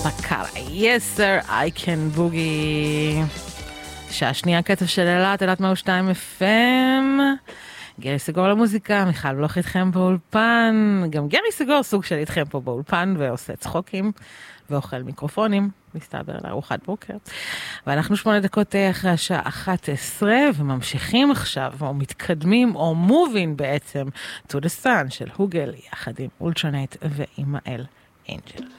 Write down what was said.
בקר, yes sir, I can boogie. שעה שנייה קטע של אלת 102 FM. גרי סגור למוזיקה, מיכל בלוך איתכם באולפן. גם גרי סגור סוג של איתכם פה באולפן ועושה צחוקים ואוכל מיקרופונים, מסתבר לארוחת בוקר. ואנחנו 8 דקות אחרי השעה 11 וממשיכים עכשיו, או מתקדמים, או מובין בעצם, to the sun של הוגל, יחד עם אולטרנט ואימאל אנג'ל.